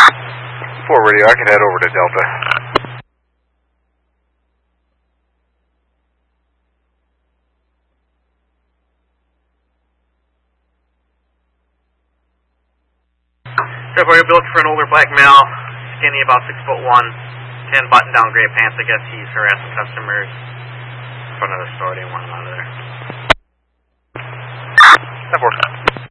4 radio, I can head over to Delta. February built for an older black male, skinny, about 6'1", 10 button-down gray pants. I guess he's harassing customers in front of the store. They want him out of there. 10-4.